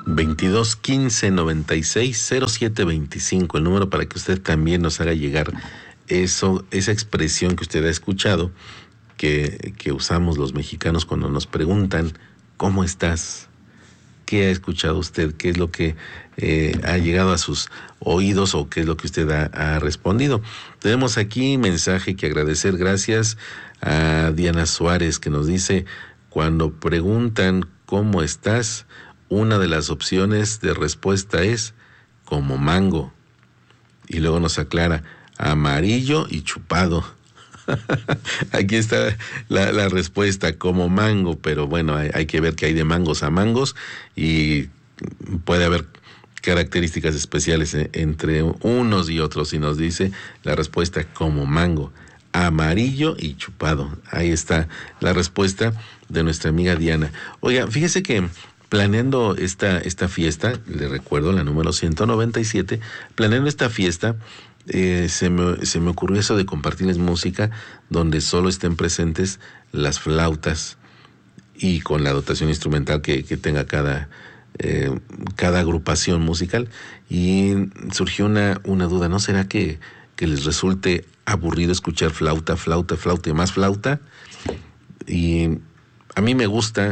22 15 96 07 25, el número para que usted también nos haga llegar esa expresión que usted ha escuchado, que usamos los mexicanos cuando nos preguntan ¿cómo estás? ¿Qué ha escuchado usted? ¿Qué es lo que ha llegado a sus oídos o qué es lo que usted ha respondido? Tenemos aquí mensaje que agradecer. Gracias a Diana Suárez, que nos dice: cuando preguntan ¿cómo estás?, una de las opciones de respuesta es como mango. Y luego nos aclara: amarillo y chupado. Aquí está la respuesta, como mango, pero bueno, hay que ver que hay de mangos a mangos y puede haber características especiales entre unos y otros. Y nos dice la respuesta como mango, amarillo y chupado. Ahí está la respuesta de nuestra amiga Diana. Oiga, fíjese que planeando esta fiesta, le recuerdo la número 197, planeando esta fiesta, se me ocurrió eso de compartirles música donde solo estén presentes las flautas y con la dotación instrumental que tenga cada agrupación musical. Y surgió una duda: ¿no será que les resulte aburrido escuchar flauta y más flauta? Y a mí me gusta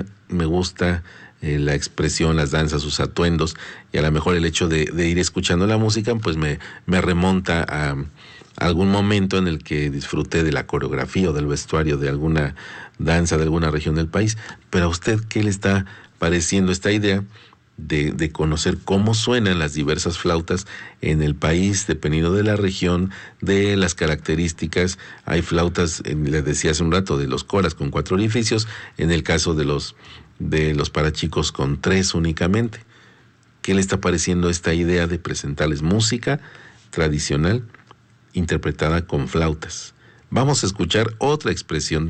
la expresión, las danzas, sus atuendos, y a lo mejor el hecho de ir escuchando la música pues me remonta a algún momento en el que disfruté de la coreografía o del vestuario de alguna danza de alguna región del país. Pero a usted, ¿qué le está pareciendo esta idea de conocer cómo suenan las diversas flautas en el país, dependiendo de la región, de las características? Hay flautas, les decía hace un rato, de los coras con 4 orificios, en el caso de los parachicos con 3 únicamente. ¿Qué le está pareciendo esta idea de presentarles música tradicional interpretada con flautas? Vamos a escuchar otra expresión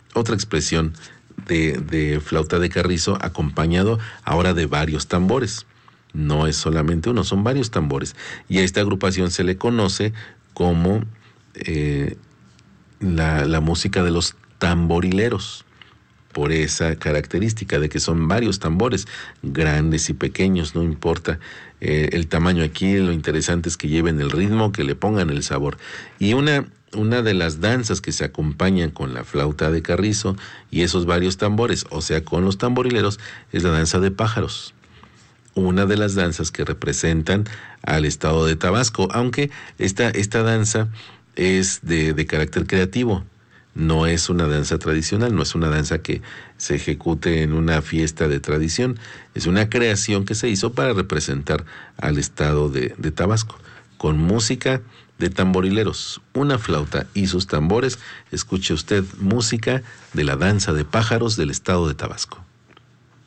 de flauta de carrizo, acompañado ahora de varios tambores. No es solamente uno, son varios tambores. Y a esta agrupación se le conoce como la música de los tamborileros, por esa característica de que son varios tambores, grandes y pequeños, no importa el tamaño. Aquí lo interesante es que lleven el ritmo, que le pongan el sabor. Y una de las danzas que se acompañan con la flauta de carrizo y esos varios tambores, o sea, con los tamborileros, es la danza de pájaros. Una de las danzas que representan al estado de Tabasco, aunque esta danza es de carácter creativo. No es una danza tradicional, no es una danza que se ejecute en una fiesta de tradición. Es una creación que se hizo para representar al estado de Tabasco, con música de tamborileros, una flauta y sus tambores. Escuche usted música de la danza de pájaros del estado de Tabasco.